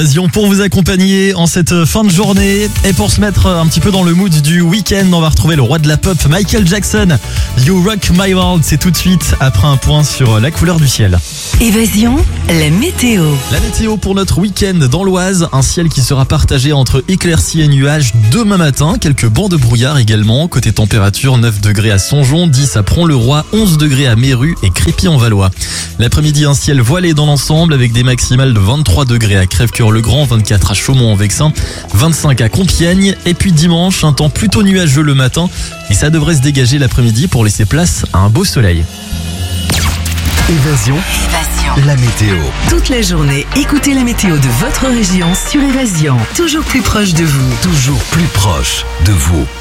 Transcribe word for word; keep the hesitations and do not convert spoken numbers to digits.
Évasion pour vous accompagner en cette fin de journée. Et pour se mettre un petit peu dans le mood du week-end, on va retrouver le roi de la pop, Michael Jackson. You Rock My World, c'est tout de suite après un point sur la couleur du ciel. Évasion, la météo. La météo pour notre week-end dans l'Oise, un ciel qui sera partagé entre éclaircies et nuages demain matin, quelques bancs de brouillard également. Côté température, neuf degrés à Songeon, dix à Pront-le-Roi, onze degrés à Méru et Crépy-en-Valois. L'après-midi, un ciel voilé dans l'ensemble avec des maximales de vingt-trois degrés à Crèvecœur-le-Grand, vingt-quatre à Chaumont-en-Vexin, vingt-cinq à Compiègne. Et puis dimanche, un temps plutôt nuageux le matin et ça devrait se dégager l'après-midi pour laisser place à un beau soleil. Évasion, Évasion. la météo. Toute la journée, écoutez la météo de votre région sur Évasion. Toujours plus proche de vous. Toujours plus proche de vous.